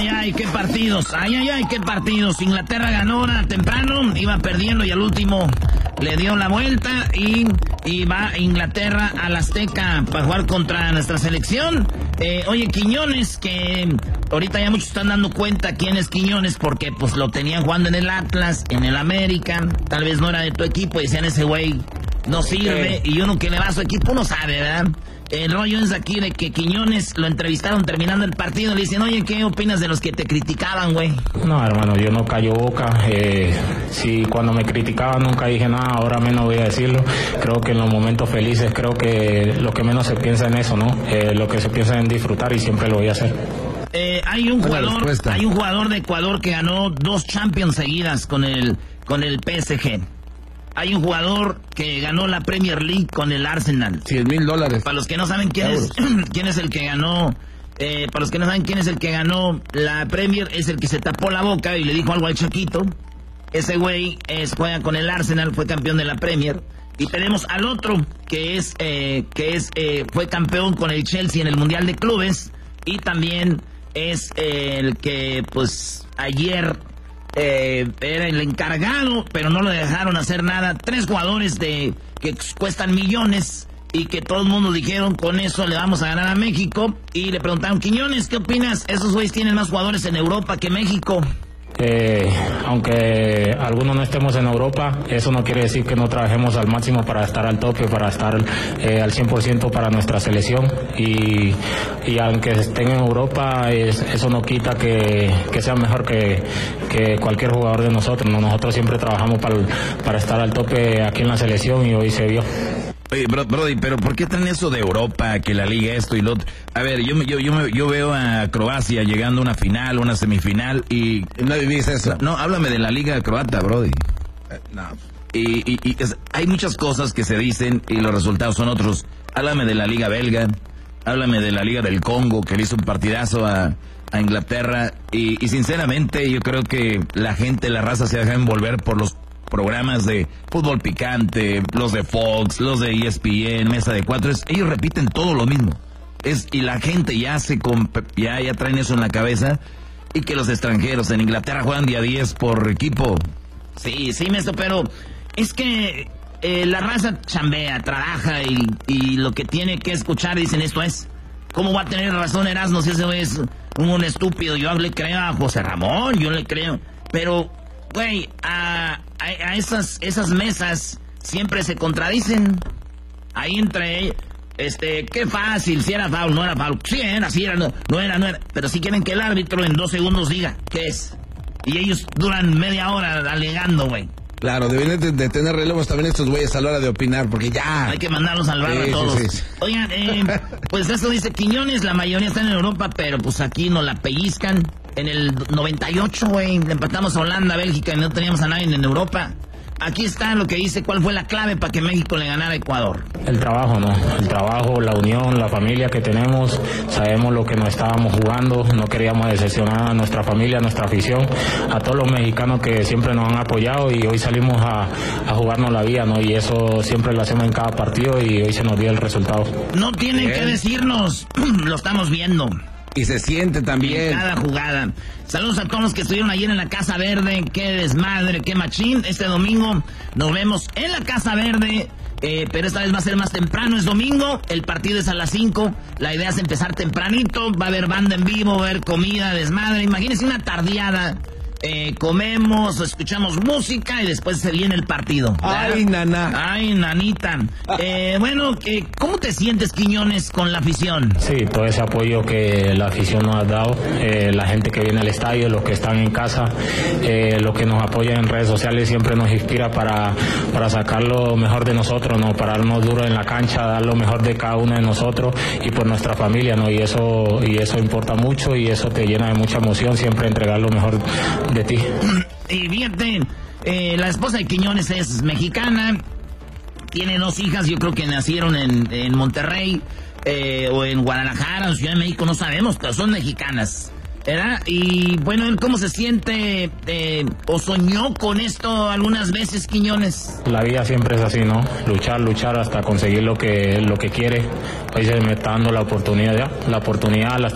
ay, qué partidos. Ay, qué partidos. Inglaterra ganó ahora temprano, iba perdiendo y al último le dio la vuelta y va Inglaterra al Azteca para jugar contra nuestra selección. Oye, Quiñones, que ahorita ya muchos están dando cuenta quién es Quiñones porque pues lo tenían jugando en el Atlas, en el América, tal vez no era de tu equipo y decían ese güey no sirve y uno que le va a su equipo no sabe, ¿verdad? El rollo es aquí de que Quiñones lo entrevistaron terminando el partido. Le dicen, oye, ¿qué opinas de los que te criticaban, güey? No, hermano, yo no callo boca. Si cuando me criticaban nunca dije nada, ahora menos voy a decirlo. Creo que en los momentos felices, creo que lo que menos se piensa en eso, ¿no? Lo que se piensa en disfrutar y siempre lo voy a hacer. Hay un jugador de Ecuador que ganó 2 Champions seguidas con el PSG. Hay un jugador que ganó la Premier League con el Arsenal. $100,000. Para los que no saben quién es el que ganó, para los que no saben quién es el que ganó la Premier, es el que se tapó la boca y le dijo algo al Chaquito. Ese güey juega con el Arsenal, fue campeón de la Premier. Y tenemos al otro que fue campeón con el Chelsea en el Mundial de Clubes y también es el que pues ayer era el encargado, pero no lo dejaron hacer nada. 3 jugadores que cuestan millones y que todo el mundo dijeron, con eso le vamos a ganar a México. Y le preguntaron, Quiñones, ¿qué opinas? Esos güeyes tienen más jugadores en Europa que México. Aunque algunos no estemos en Europa, eso no quiere decir que no trabajemos al máximo para estar al tope, para estar al 100% para nuestra selección y aunque estén en Europa, eso no quita que sean mejor que cualquier jugador de nosotros. Nosotros siempre trabajamos para estar al tope aquí en la selección y hoy se vio. Oye, Brody, pero ¿por qué traen eso de Europa, que la liga esto y lo otro? A ver, yo veo a Croacia llegando a una final, una semifinal y... No vivís eso. No, háblame de la liga croata, Brody. No. Hay muchas cosas que se dicen y los resultados son otros. Háblame de la liga belga, háblame de la liga del Congo, que le hizo un partidazo a Inglaterra y sinceramente yo creo que la gente, la raza se deja envolver por los programas de fútbol picante, los de Fox, los de ESPN, Mesa de Cuatro, ellos repiten todo lo mismo. Y la gente ya traen eso en la cabeza, y que los extranjeros en Inglaterra juegan día 10 por equipo. Sí, maestro, pero es que la raza chambea, trabaja y lo que tiene que escuchar dicen esto es. ¿Cómo va a tener razón Erasmo si ese es un estúpido? Yo le creo a José Ramón, yo le creo, pero güey, a esas mesas siempre se contradicen. Ahí entre qué fácil, si era foul, no era foul. Sí era, no era. Pero si quieren que el árbitro en 2 segundos diga qué es. Y ellos duran media hora alegando, güey. Claro, deben de tener relevos también estos güeyes a la hora de opinar, porque ya... Hay que mandarlos al bar a todos. Sí. Oigan, pues eso dice Quiñones, la mayoría están en Europa, pero pues aquí nos la pellizcan. En el 98, güey, le empatamos a Holanda, Bélgica, y no teníamos a nadie en Europa. Aquí está lo que dice, cuál fue la clave para que México le ganara a Ecuador. El trabajo, ¿no? El trabajo, la unión, la familia que tenemos. Sabemos lo que nos estábamos jugando. No queríamos decepcionar a nuestra familia, a nuestra afición, a todos los mexicanos que siempre nos han apoyado y hoy salimos a jugarnos la vida, ¿no? Y eso siempre lo hacemos en cada partido y hoy se nos dio el resultado. No tienen que decirnos, lo estamos viendo. Y se siente también. En cada jugada. Saludos a todos los que estuvieron ayer en la Casa Verde. Qué desmadre, qué machín. Este domingo nos vemos en la Casa Verde. Pero esta vez va a ser más temprano, es domingo. El partido es a las 5. La idea es empezar tempranito. Va a haber banda en vivo, va a haber comida, desmadre. Imagínense una tardeada. Comemos, escuchamos música y después se viene el partido, ¿verdad? Ay, naná. Ay, nanita. Bueno, ¿cómo te sientes, Quiñones, con la afición? Sí, todo ese apoyo que la afición nos ha dado, la gente que viene al estadio, los que están en casa, los que nos apoyan en redes sociales siempre nos inspira para sacar lo mejor de nosotros, ¿no? Para darnos duro en la cancha, dar lo mejor de cada uno de nosotros y por nuestra familia, ¿no? Y eso importa mucho y eso te llena de mucha emoción, siempre entregar lo mejor de ti. Y fíjate, la esposa de Quiñones es mexicana, tiene 2 hijas, yo creo que nacieron en Monterrey o en Guadalajara o en Ciudad de México, no sabemos, pero son mexicanas, ¿verdad? Y bueno, ¿él cómo se siente o soñó con esto algunas veces, Quiñones? La vida siempre es así, ¿no? Luchar hasta conseguir lo que quiere. Hoy se me está dando la oportunidad,